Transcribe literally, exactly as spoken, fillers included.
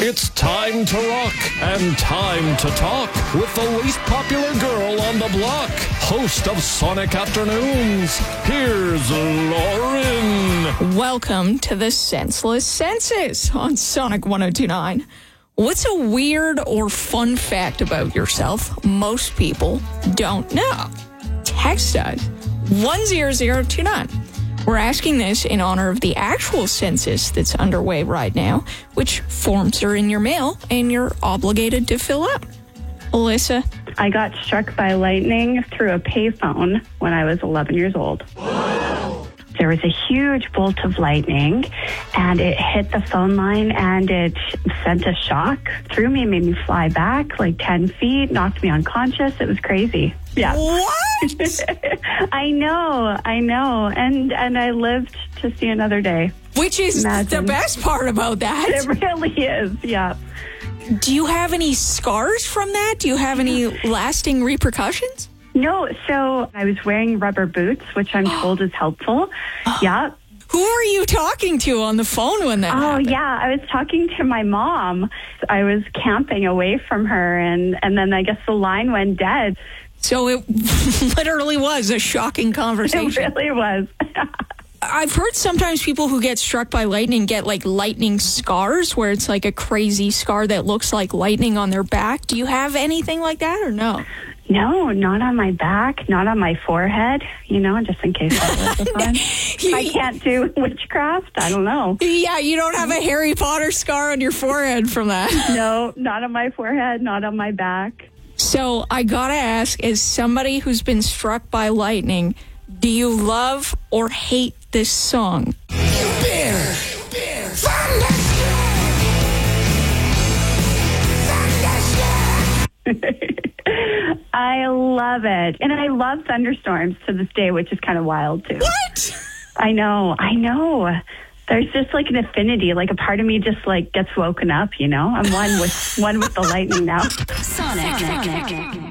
It's time to rock and time to talk with the least popular girl on the block, host of Sonic Afternoons. Here's Lauren. Welcome to the Senseless Senses on Sonic one oh two point nine. What's a weird or fun fact about yourself most people don't know? Text us one zero zero two nine. We're asking this in honor of the actual census that's underway right now, which forms are in your mail and you're obligated to fill out. Alyssa? I got struck by lightning through a payphone when I was eleven years old. There was a huge bolt of lightning, and it hit the phone line, and it sent a shock through me, made me fly back like ten feet, knocked me unconscious. It was crazy. Yeah. What? I know, I know. And and I lived to see another day. Which is Imagine. the best part about that. It really is, yeah. Do you have any scars from that? Do you have any lasting repercussions? No, so I was wearing rubber boots, which I'm told is helpful. Yeah. Who are you talking to on the phone when that Oh, happened? yeah. I was talking to my mom. I was camping away from her, and, and then I guess the line went dead. So it literally was a shocking conversation. It really was. I've heard sometimes people who get struck by lightning get like lightning scars where it's like a crazy scar that looks like lightning on their back. Do you have anything like that or no? No, not on my back, not on my forehead, you know, just in case that was fun. I can't do witchcraft. I don't know. Yeah, you don't have a Harry Potter scar on your forehead from that. No, not on my forehead, not on my back. So I gotta ask, as somebody who's been struck by lightning, do you love or hate this song? Bear, bear, thunder, I love it. And I love thunderstorms to this day, which is kind of wild, too. What? I know, I know. There's just like an affinity, like a part of me just like gets woken up, you know? I'm one with one with the lightning now. Sonic. Sonic.